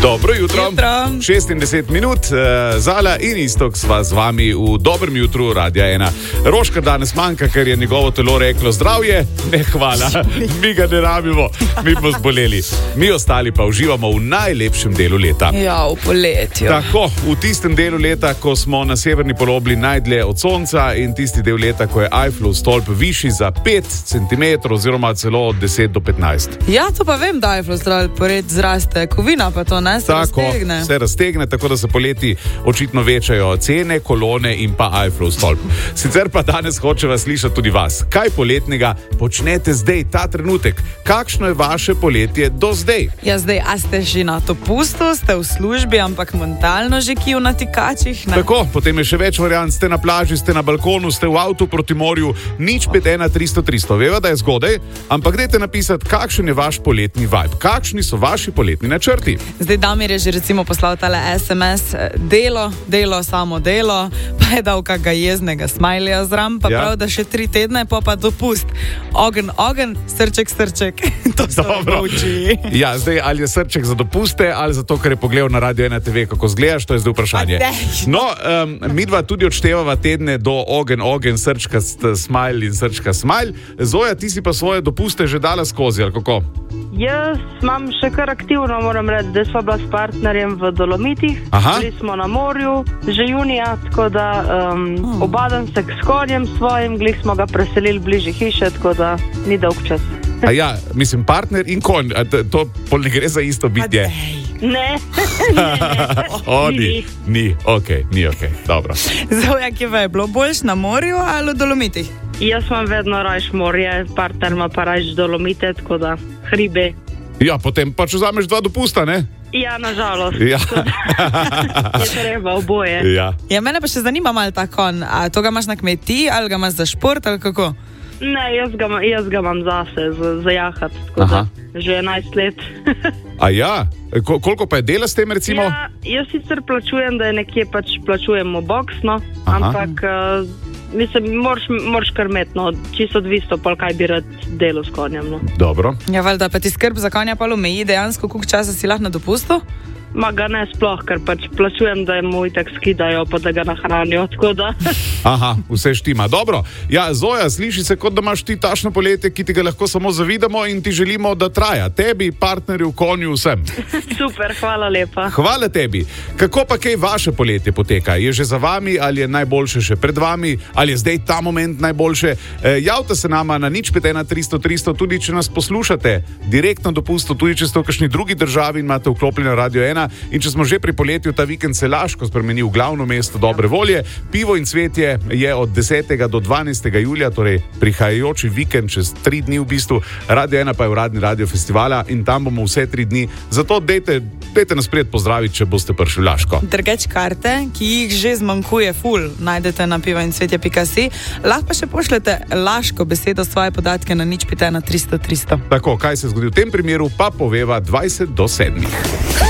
Dobro jutro. 10 minut, Zala in Iztok sva z vami v dobrem jutru Radia 1. Roškar danes manjka, ker je njegovo telo reklo zdravje, ne hvala, mi ga ne rabimo, mi bomo zboleli. Mi ostali pa uživamo v najlepšem delu leta. Ja, v poletju. Tako, v tistem delu leta, ko smo na severni polobli najdlje od sonca in tisti del leta, ko je Eiffelov stolp višji za 5 cm oziroma celo od 10 do 15. Ja, to pa vem, da Eiffelov stolp zraste, kovina pa to ne, se raztegne. Se raztegne, tako da se poleti očitno večajo cene, kolone in pa Eiffelov stolp. Sicer pa danes hočeva slišati tudi vas. Kaj poletnega počnete zdaj, ta trenutek? Kakšno je vaše poletje do zdaj? Ja, zdaj, a ste že na dopustu, ste v službi, ampak mentalno že kiju na tikačih, ne? Tako, potem je še več variant, ste na plaži, ste na balkonu, ste v avtu proti morju, nič 51 300 300. Veva, da je zgodaj, ampak dajte napisati, kakšen je vaš poletni vibe, kakšni so vaši poletni načrti. Zdaj Damir je že recimo poslal tale SMS, delo, samo delo, pa je dal kakega jeznega smajlija zram, pa prav, da še 3 tedne, pa dopust. Ogen, srček. To so oči. Ja, zdaj, ali je srček za dopuste, ali zato, ker je pogledal na Radio 1 TV, kako zgledaš, to je zdaj vprašanje. No, midva tudi odštevava tedne do ogen, srčka smajl in srčka smajl. Zoja, ti si pa svoje dopuste že dala skozi, ali kako? Jaz imam še kar aktivno, moram reči, da sva bila s partnerjem v Dolomitih. Bili smo na morju, že junija, tako da obadam se s konjem svojim, glih smo ga preselili bližje hiše, tako da ni dolg čas. A ja, mislim, partner in konj, to ne gre za isto bitje. Ne. Ni okej, dobro. Zoja, kje je bilo boljš, na morju ali v Dolomitih? Jaz imam vedno rajš morje, partner ima pa rajš Dolomite, tako da hribe. Ja, potem pa če vzameš 2 dopusta, ne? Ja, nažalost. Ja. Je treba oboje. Ja, mene pa še zanima malo ta konj. A to ga imaš na kmetiji ali ga imaš za šport ali kako? Ne, jaz ga imam zase, za jahat, tako da že 11 let. A ja? Koliko pa je dela s tem, recimo? Ja, jaz sicer plačujem, da je nekje pač plačujemo boks, no, ampak mislim, moraš kar imeti, no, čisto odvisno, pa kaj bi rad delo s konjem, no. Dobro. Ja, valjda, pa ti skrb za konja pa omeji dejansko, koliko časa si lahko na dopustu? Ma ga ne sploh, ker pač plačujem, da mu itak skidajo, pa da ga nahranijo, tako da. Vse štima. Dobro. Ja, Zoja, sliši se, kot da imaš ti tašno poletje, ki ti ga lahko samo zavidamo in ti želimo, da traja. Tebi, partnerju, konju, vsem. Super, hvala lepa. Hvala tebi. Kako pa kaj vaše poletje poteka? Je že za vami ali je najboljše še pred vami? Ali je zdaj ta moment najboljše? Javite se nama na 051 300 300, tudi če nas poslušate direktno dopustu, tudi če ste v kakšni drugi državi in imate vklopljeno Radio 1. In če smo že pri poletju, ta vikend se Laško spremeni v glavno mesto dobre volje. Pivo in cvetje je od 10. do 12. julija, torej prihajajoči vikend, čez 3 dni v bistvu. Radio 1 pa je uradni radio festivala in tam bomo vse 3 dni. Zato dejte nas prijet pozdraviti, če boste prišli v Laško. Drugač karte, ki jih že zmanjkuje ful, najdete na pivoincvetje.si. Lahko pa še pošljete Laško besedo, svoje podatke na 051 300 300. Tako, kaj se zgodi v tem primeru, pa poveva 20 do 7.